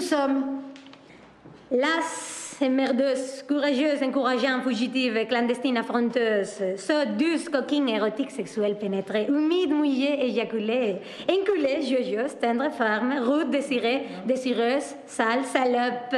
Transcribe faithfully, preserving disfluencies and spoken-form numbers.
sommes las et merdeuses, courageuses, encourageantes, fugitives, clandestines, affronteuses, sottes, douces, coquines, érotiques, sexuelles, pénétrées, humides, mouillées, éjaculées, inculées, joyeuses, tendres, fermes, rudes, désirées, désireuses, sales, salopes,